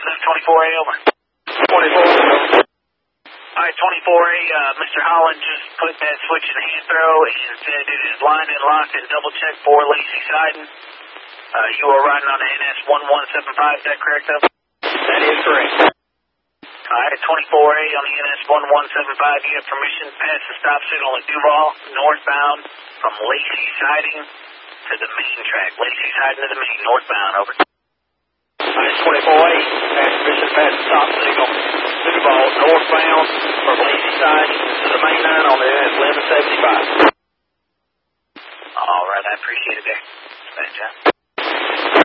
24A, over. 24. Alright, 24A, Mr. Holland just put that switch in hand throw and said it is lined and locked and double checked for Lacey Sidon. You are riding on the NS1175, is that correct, though? That is correct. Alright, 24A on the NS1175, you have permission to pass the stop signal at Duval, northbound from Lacey Siding to the main track. Lacey Siding to the main, northbound, over. Alright, 24A, pass permission to pass the stop signal. Duval, northbound from Lacey Siding to the main line on the NS1175. Alright, I appreciate it there. Thanks, John.